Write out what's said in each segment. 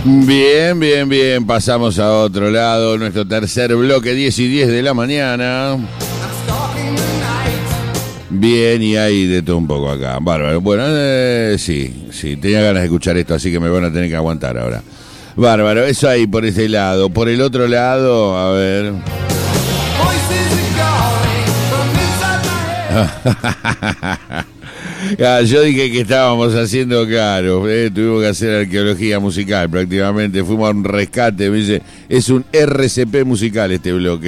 Bien, bien, bien. Pasamos a otro lado. Nuestro tercer bloque, 10:10 de la mañana. Bien, y hay de todo un poco acá. Bárbaro. Bueno, sí. Tenía ganas de escuchar esto, así que me van a tener que aguantar ahora. Bárbaro. Eso ahí por ese lado. Por el otro lado, a ver. Yo dije que estábamos haciendo caro, tuvimos que hacer arqueología musical prácticamente, fuimos a un rescate, me dice, es un RCP musical este bloque.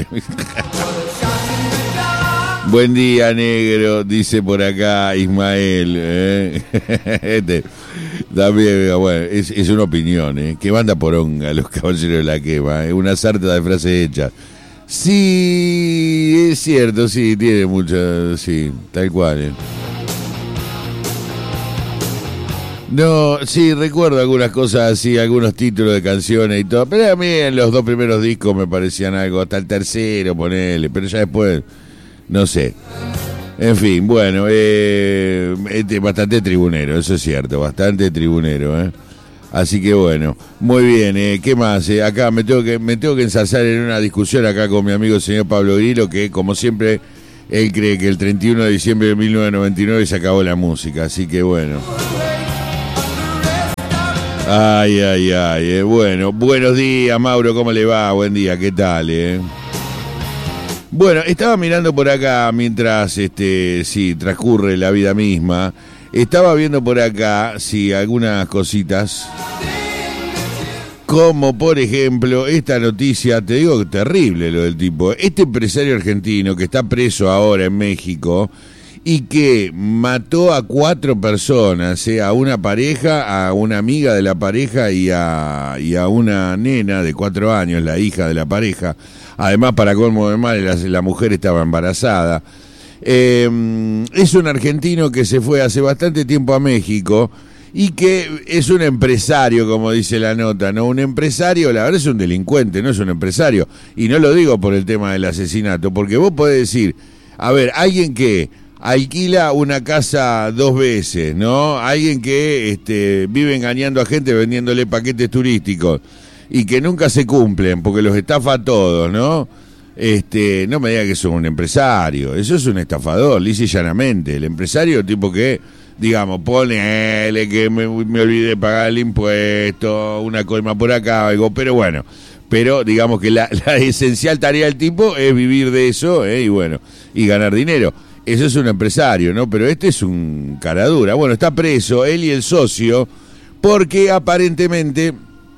Buen día, negro, dice por acá Ismael. También, bueno, es una opinión, que manda poronga los caballeros de la quema, una sarta de frases hechas. Sí, es cierto, sí, tiene mucho, sí, tal cual. No, sí, recuerdo algunas cosas así, algunos títulos de canciones y todo, pero a mí en los dos primeros discos me parecían algo, hasta el tercero, ponele, pero ya después, no sé. En fin, bueno, bastante tribunero, eso es cierto, bastante tribunero, Así que bueno, muy bien, ¿qué más? Acá me tengo que ensalzar en una discusión acá con mi amigo el señor Pablo Grillo, que como siempre, él cree que el 31 de diciembre de 1999 se acabó la música, así que bueno. Ay, bueno, buenos días, Mauro, ¿cómo le va? Buen día, ¿qué tal, Bueno, estaba mirando por acá mientras, transcurre la vida misma. Estaba viendo por acá, algunas cositas. Como, por ejemplo, esta noticia, te digo, terrible lo del tipo. Este empresario argentino que está preso ahora en México y que mató a 4 personas, a una pareja, a una amiga de la pareja y a una nena de 4 años, la hija de la pareja. Además, para colmo de males, la mujer estaba embarazada. Es un argentino que se fue hace bastante tiempo a México y que es un empresario, como dice la nota, ¿no? Un empresario, la verdad es un delincuente, no es un empresario. Y no lo digo por el tema del asesinato, porque vos podés decir, a ver, alguien que alquila una casa 2 veces, ¿no? Alguien que vive engañando a gente vendiéndole paquetes turísticos y que nunca se cumplen porque los estafa a todos, ¿no? No me diga que eso es un empresario, eso es un estafador, lisa y llanamente. El empresario, tipo que, digamos, ponele que me olvidé de pagar el impuesto, una coima por acá, algo, pero bueno, digamos que la esencial tarea del tipo es vivir de eso, y bueno, y ganar dinero. Eso es un empresario, ¿no? Pero este es un caradura. Bueno, está preso él y el socio porque aparentemente,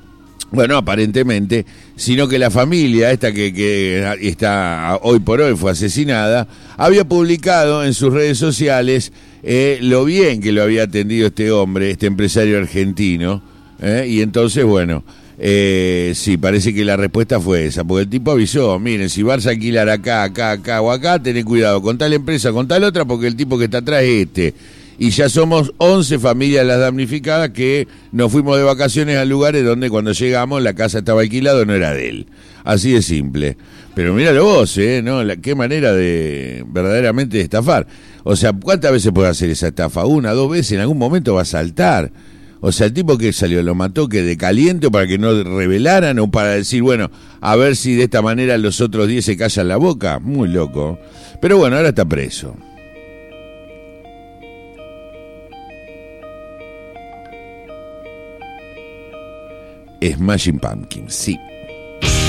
sino que la familia esta que está hoy por hoy fue asesinada, había publicado en sus redes sociales lo bien que lo había atendido este hombre, este empresario argentino, y entonces, bueno, sí, parece que la respuesta fue esa, porque el tipo avisó, miren, si vas a alquilar acá o acá, tened cuidado con tal empresa, con tal otra, porque el tipo que está atrás es este. Y ya somos 11 familias las damnificadas que nos fuimos de vacaciones a lugares donde cuando llegamos la casa estaba alquilada, no era de él. Así de simple. Pero míralo vos, ¿no? Qué manera de verdaderamente estafar. O sea, ¿cuántas veces puede hacer esa estafa? 1, 2 veces, en algún momento va a saltar. O sea, el tipo que salió, lo mató que de caliente para que no revelaran o para decir, bueno, a ver si de esta manera los otros 10 se callan la boca. Muy loco. Pero bueno, ahora está preso. Smashing Pumpkins, sí.